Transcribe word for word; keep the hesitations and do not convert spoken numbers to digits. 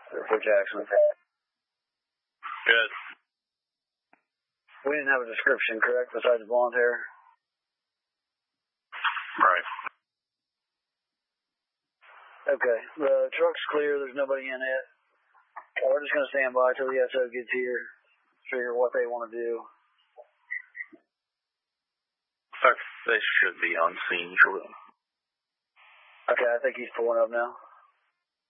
for Jackson. Good. We didn't have a description, correct, besides blonde hair? Right. Okay. The truck's clear. There's nobody in it. We're just going to stand by till the S O gets here, figure what they want to do. They should be on scene for them. Okay, I think he's pulling up now.